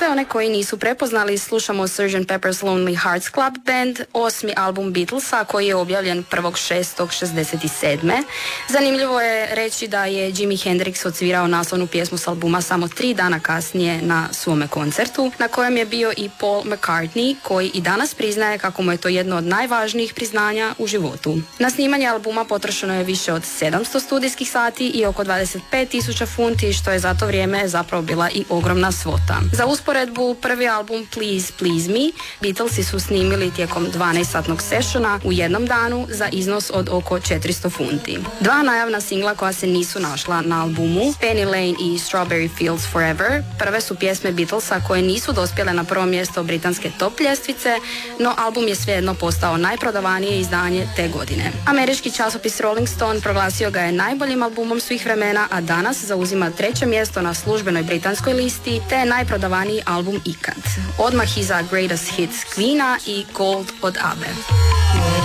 sve one koji nisu prepoznali, slušamo Sgt. Pepper's Lonely Hearts Club Band, 8. album Beatlesa koji je objavljen 1.6.67. Zanimljivo je reći da je Jimi Hendrix odsvirao naslovnu pjesmu s albuma samo 3 dana kasnije na svome koncertu, na kojem je bio i Paul McCartney, koji i danas priznaje kako mu je to jedno od najvažnijih priznanja u životu. Na snimanje albuma potrošeno je više od 700 studijskih sati i oko 25.000 funti, što je za to vrijeme zapravo bila i ogromna svota. Za usporedbu, prvi album Please Please Me Beatlesi su snimili tijekom 12-satnog sessiona u jednom danu za iznos od oko 400 funti. Dva najavna singla koja se nisu našla na albumu, Penny Lane i Strawberry Fields Forever, prve su pjesme Beatlesa koje nisu dospjele na prvo mjesto britanske top ljestvice, no album je svejedno postao najprodavanije izdanje te godine. Američki časopis Rolling Stone proglasio ga je najboljim albumom svih vremena, a danas zauzima 3. mjesto na službenoj britanskoj listi, te je najprodavaniji album ikad. Odmah iza Greatest Hits Queena i Gold od ABBE.